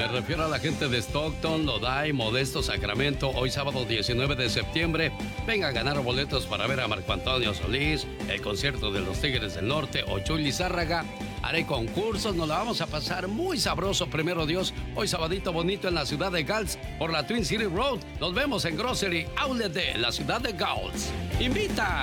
Me refiero a la gente de Stockton, Lodi, Modesto, Sacramento. Hoy sábado 19 de septiembre. Venga a ganar boletos para ver a Marco Antonio Solís, el concierto de los Tigres del Norte o Chuy Lizárraga. Haré concursos, nos la vamos a pasar muy sabroso, primero Dios. Hoy sabadito bonito en la ciudad de Gals por la Twin City Road. Nos vemos en Grocery Outlet de la ciudad de Gals. ¡Invita!